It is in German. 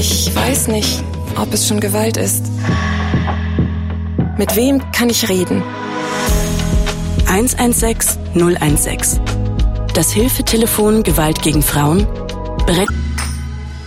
Ich weiß nicht, ob es schon Gewalt ist. Mit wem kann ich reden? 116 016. Das Hilfetelefon Gewalt gegen Frauen berät